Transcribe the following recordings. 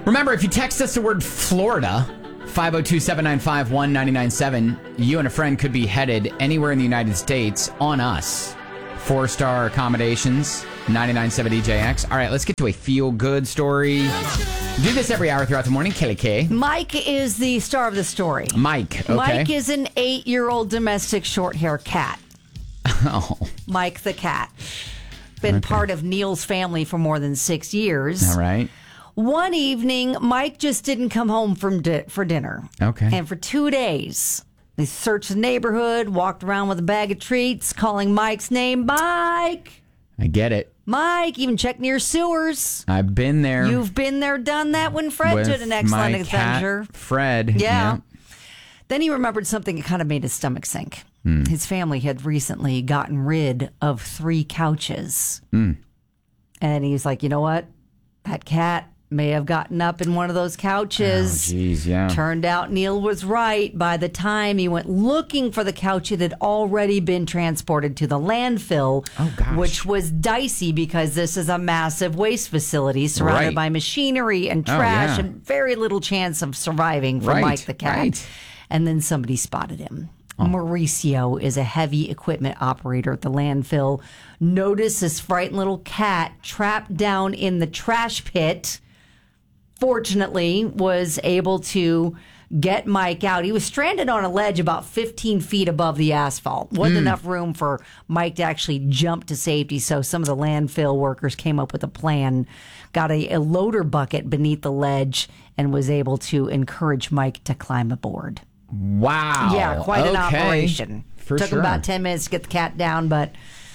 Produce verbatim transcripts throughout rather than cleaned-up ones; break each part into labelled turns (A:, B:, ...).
A: Remember, if you text us the word Florida, five oh two, seven nine five, one nine nine seven, you and a friend could be headed anywhere in the United States on us. Four-star accommodations, ninety-nine point seven D J X. All right, let's get to a feel-good story. Do this every hour throughout the morning. Kelly K.
B: Mike is the star of the story.
A: Mike, okay.
B: Mike is an eight-year-old domestic short-hair cat.
A: Oh.
B: Mike the cat. Been okay. part of Neil's family for more than six years.
A: All right.
B: One evening, Mike just didn't come home from di- for dinner.
A: Okay.
B: And for two days, they searched the neighborhood, walked around with a bag of treats, calling Mike's name, Mike.
A: I get it.
B: Mike, even check near sewers.
A: I've been there.
B: You've been there, done that when Fred
A: with
B: did an excellent
A: my
B: adventure.
A: Cat, Fred.
B: Yeah.
A: yeah.
B: Then he remembered something that kind of made his stomach sink.
A: Mm.
B: His family had recently gotten rid of three couches.
A: Mm.
B: And he's like, you know what? That cat may have gotten up in one of those couches.
A: Oh, geez, yeah.
B: Turned out Neil was right. By the time he went looking for the couch, it had already been transported to the landfill,
A: oh, gosh.
B: which was dicey because this is a massive waste facility surrounded
A: right.
B: by machinery and trash
A: oh, yeah.
B: and very little chance of surviving for
A: right.
B: Mike the cat.
A: Right.
B: And then somebody spotted him.
A: Oh.
B: Mauricio is a heavy equipment operator at the landfill. Noticed this frightened little cat trapped down in the trash pit. Fortunately, was able to get Mike out. He was stranded on a ledge about fifteen feet above the asphalt. Wasn't mm. enough room for Mike to actually jump to safety, so some of the landfill workers came up with a plan, got a, a loader bucket beneath the ledge, and was able to encourage Mike to climb aboard.
A: Wow.
B: Yeah, quite
A: okay.
B: an operation.
A: For
B: Took
A: sure.
B: him about ten minutes to get the cat down, but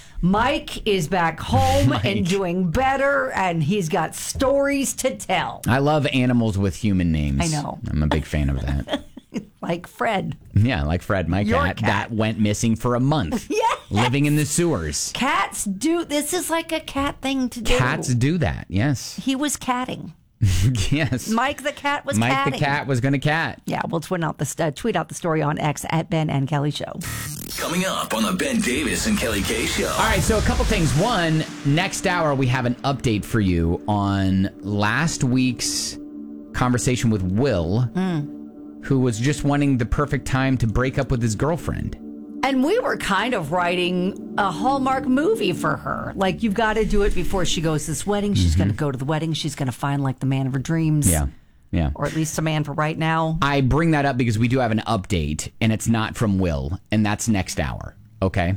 B: Mike is back home
A: Mike.
B: and doing better, and he's got stories to tell.
A: I love animals with human names.
B: I know.
A: I'm a big fan of that.
B: Like Fred.
A: Yeah, like Fred, my cat,
B: cat.
A: that went missing for a month.
B: Yes.
A: Living in the sewers.
B: Cats do, this is like a cat thing to do.
A: Cats do that, yes.
B: He was catting.
A: Yes.
B: Mike the cat was
A: Mike
B: catting.
A: the cat was going to cat.
B: Yeah, we'll tweet out, the, uh, tweet out the story on X at Ben and Kelly Show.
C: Coming up on the Ben Davis and Kelly K Show.
A: All right, so a couple things. One, next hour we have an update for you on last week's conversation with Will, mm. who was just wanting the perfect time to break up with his girlfriend.
B: And we were kind of writing a Hallmark movie for her. Like, you've got to do it before she goes to this wedding. She's mm-hmm. going to go to the wedding. She's going to find, like, the man of her dreams.
A: Yeah, yeah.
B: Or at least a man for right now.
A: I bring that up because we do have an update, and it's not from Will, and that's next hour, okay?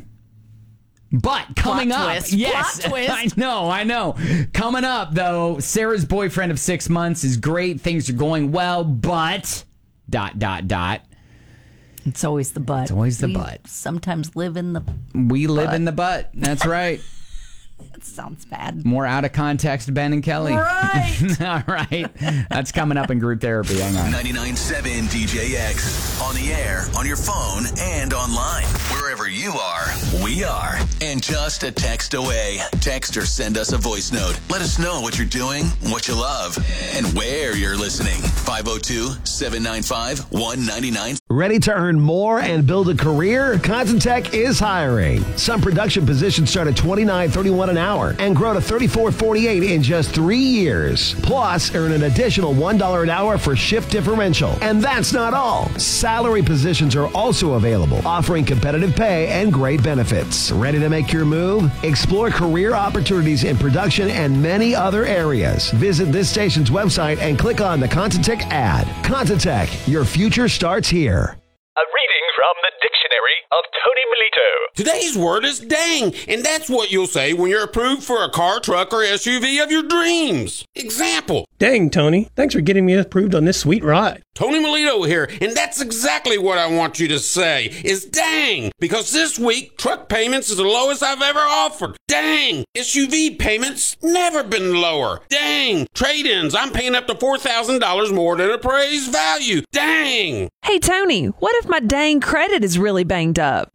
A: But coming
B: Plot
A: up,
B: twist.
A: yes,
B: Plot twist.
A: I know, I know. Coming up, though, Sarah's boyfriend of six months is great. Things are going well, but dot, dot, dot.
B: It's always the butt.
A: It's always the
B: we
A: butt.
B: Sometimes live in the
A: We live
B: butt.
A: in the butt. That's right.
B: That sounds bad.
A: More out of context, Ben and Kelly.
B: Right.
A: All right. That's coming up in group therapy. Hang on.
C: ninety-nine point seven D J X. On the air, on your phone, and online. Wherever you are, we are. And just a text away. Text or send us a voice note. Let us know what you're doing, what you love, and where you're listening. five oh two, seven nine five, one nine nine.
D: Ready to earn more and build a career? Content Tech is hiring. Some production positions start at twenty-nine thirty-one an hour and grow to thirty-four forty-eight in just three years. Plus, earn an additional one dollar an hour for shift differential. And that's not all. Salary positions are also available, offering competitive pay and great benefits. Ready to make your move? Explore career opportunities in production and many other areas. Visit this station's website and click on the Content Tech ad. Content Tech, your future starts here.
E: A reading from the Dictionary of Tony Melito.
F: Today's word is dang, and that's what you'll say when you're approved for a car, truck, or S U V of your dreams. Example.
G: Dang, Tony. Thanks for getting me approved on this sweet ride.
F: Tony Melito here, and that's exactly what I want you to say, is dang, because this week, truck payments is the lowest I've ever offered. Dang, S U V payments never been lower. Dang, trade-ins, I'm paying up to four thousand dollars more than appraised value. Dang.
H: Hey, Tony, what if my dang credit is really banged up?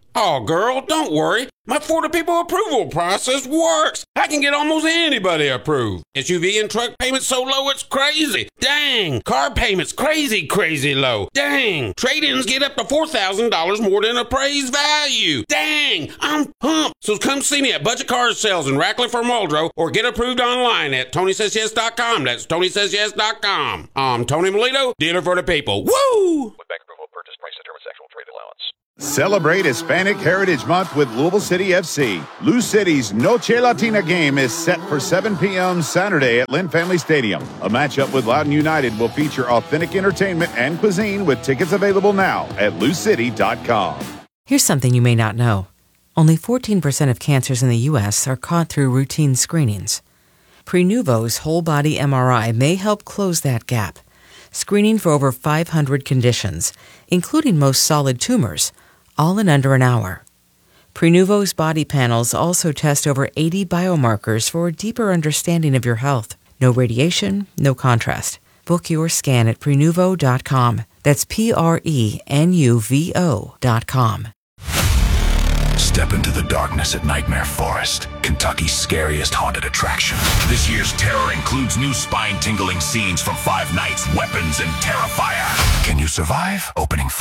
F: Oh, girl, don't worry. My For the People approval process works. I can get almost anybody approved. S U V and truck payments so low it's crazy. Dang. Car payments crazy, crazy low. Dang. Trade-ins get up to four thousand dollars more than appraised value. Dang. I'm pumped. So come see me at Budget Car Sales in Ratcliffe or Muldrow or get approved online at Tony Says Yes dot com. That's Tony Says Yes dot com. I'm Tony Melito, dealer for the people. Woo!
E: With bank approval, purchase price determines actual trade allowance.
H: Celebrate Hispanic Heritage Month with Louisville City F C. Lou City's Noche Latina game is set for seven p.m. Saturday at Lynn Family Stadium. A matchup with Loudoun United will feature authentic entertainment and cuisine with tickets available now at lou city dot com.
I: Here's something you may not know. Only fourteen percent of cancers in the U S are caught through routine screenings. Prenuvo's whole-body M R I may help close that gap, screening for over five hundred conditions, including most solid tumors, all in under an hour. Prenuvo's body panels also test over eighty biomarkers for a deeper understanding of your health. No radiation, no contrast. Book your scan at prenuvo dot com. That's P R E N U V O dot com.
J: Step into the darkness at Nightmare Forest, Kentucky's scariest haunted attraction. This year's terror includes new spine-tingling scenes from Five Nights, Weapons, and Terrifier. Can you survive? Opening